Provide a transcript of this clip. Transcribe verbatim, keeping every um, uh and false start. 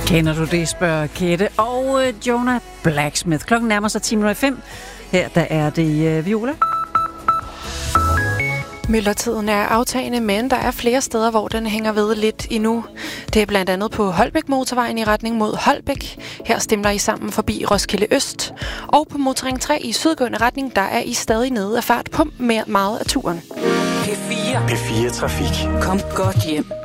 Kender du det, spørger Kette og øh, Jonah Blacksmith. Klokken nærmer sig ti minutter i fem. Her der er det øh, Viola. Myldretiden er aftagende, men der er flere steder, hvor den hænger ved lidt endnu. Det er blandt andet på Holbæk Motorvejen i retning mod Holbæk. Her stemler I sammen forbi Roskilde Øst. Og på Motorring tre i sydgående retning, der er I stadig nede af fart på mere meget af turen. P fire. P fire Trafik. Kom godt hjem.